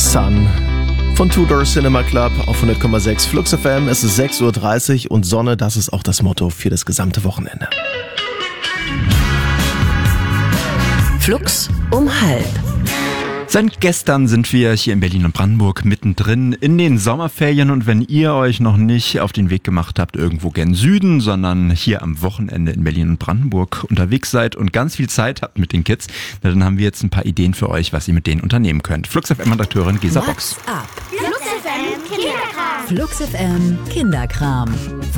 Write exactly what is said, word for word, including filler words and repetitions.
Sun von Tudor Cinema Club auf hundert Komma sechs Flux F M. Es ist sechs Uhr dreißig und Sonne, das ist auch das Motto für das gesamte Wochenende. Flux um halb. Seit gestern sind wir hier in Berlin und Brandenburg mittendrin in den Sommerferien, und wenn ihr euch noch nicht auf den Weg gemacht habt irgendwo gen Süden, sondern hier am Wochenende in Berlin und Brandenburg unterwegs seid und ganz viel Zeit habt mit den Kids, dann haben wir jetzt ein paar Ideen für euch, was ihr mit denen unternehmen könnt. Flux F M-Redakteurin Gesa Box. What's up? Flux F M Kinderkram. Flux F M Kinderkram.